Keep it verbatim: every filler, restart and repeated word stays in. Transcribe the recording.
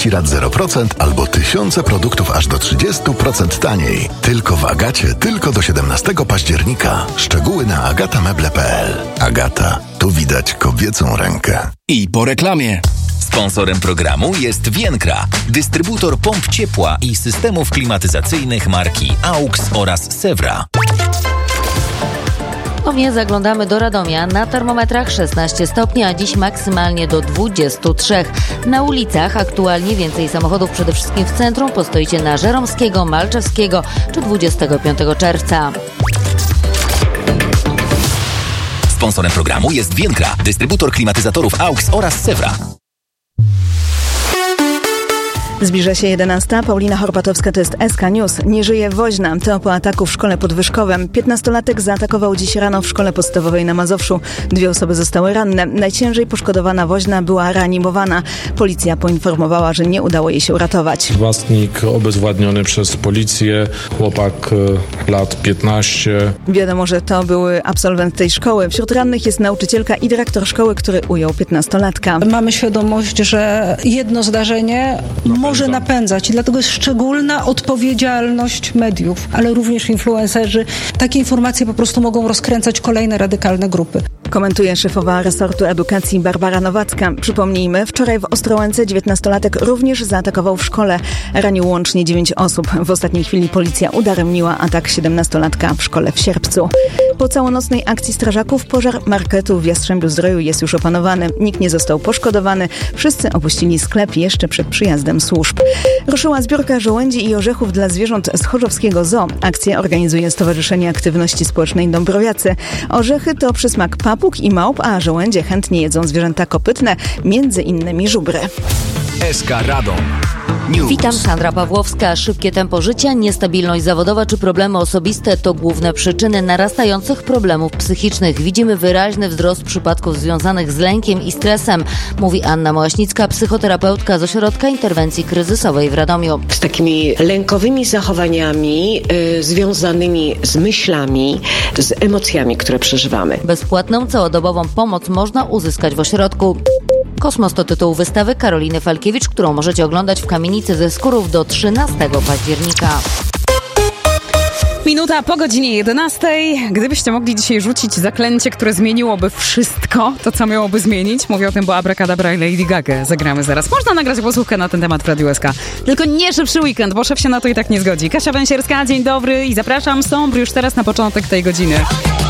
trzydzieści rat zero procent albo tysiące produktów aż do trzydzieści procent taniej. Tylko w Agacie, tylko do siedemnastego października. Szczegóły na agatameble kropka p l. Agata, tu widać kobiecą rękę. I po reklamie. Sponsorem programu jest Vienkra, dystrybutor pomp ciepła i systemów klimatyzacyjnych marki AUX oraz Sewra. Ponownie zaglądamy do Radomia. Na termometrach szesnaście stopni, a dziś maksymalnie do dwudziestu trzech. Na ulicach aktualnie więcej samochodów, przede wszystkim w centrum. Postoicie na Żeromskiego, Malczewskiego czy dwudziestego piątego czerwca. Sponsorem programu jest Vienkra, dystrybutor klimatyzatorów AUX oraz Sewra. Zbliża się jedenasta. Paulina Horpatowska, to jest S K News. Nie żyje woźna. To po ataku w szkole pod Wyszkowem. Piętnastolatek zaatakował dziś rano w szkole podstawowej na Mazowszu. Dwie osoby zostały ranne. Najciężej poszkodowana woźna była reanimowana. Policja poinformowała, że nie udało jej się uratować. Napastnik obezwładniony przez policję. Chłopak lat piętnaście. Wiadomo, że to były absolwent tej szkoły. Wśród rannych jest nauczycielka i dyrektor szkoły, który ujął piętnastolatka. Mamy świadomość, że jedno zdarzenie może napędzać i dlatego jest szczególna odpowiedzialność mediów, ale również influencerzy. Takie informacje po prostu mogą rozkręcać kolejne radykalne grupy. Komentuje szefowa resortu edukacji Barbara Nowacka. Przypomnijmy, wczoraj w Ostrołęce dziewiętnastolatek również zaatakował w szkole. Ranił łącznie dziewięć osób. W ostatniej chwili policja udaremniła atak siedemnastolatka w szkole w Sierpcu. Po całonocnej akcji strażaków pożar marketu w Jastrzębiu-Zdroju jest już opanowany. Nikt nie został poszkodowany. Wszyscy opuścili sklep jeszcze przed przyjazdem służb. Ruszyła zbiórka żołędzi i orzechów dla zwierząt z chorzowskiego zoo. Akcję organizuje Stowarzyszenie Aktywności Społecznej Dąbrowiacy. Orzechy to przysmak papug i małp, a żołędzie chętnie jedzą zwierzęta kopytne, między innymi żubry. S K Radom. News. Witam, Sandra Pawłowska. Szybkie tempo życia, niestabilność zawodowa czy problemy osobiste to główne przyczyny narastających problemów psychicznych. Widzimy wyraźny wzrost przypadków związanych z lękiem i stresem, mówi Anna Mołaśnicka, psychoterapeutka z Ośrodka Interwencji Kryzysowej w Radomiu. Z takimi lękowymi zachowaniami y, związanymi z myślami, z emocjami, które przeżywamy. Bezpłatną, całodobową pomoc można uzyskać w ośrodku. Kosmos to tytuł wystawy Karoliny Falkiewicz, którą możecie oglądać w Kamienicy ze Skórów do trzynastego października. Minuta po godzinie jedenastej. Gdybyście mogli dzisiaj rzucić zaklęcie, które zmieniłoby wszystko, to co miałoby zmienić? Mówię o tym, bo Abracadabra i Lady Gaga zagramy zaraz. Można nagrać głosówkę na ten temat w Radiu S K. Tylko nie szybszy weekend, bo szef się na to i tak nie zgodzi. Kasia Węsierska, dzień dobry i zapraszam. Sombr już teraz na początek tej godziny.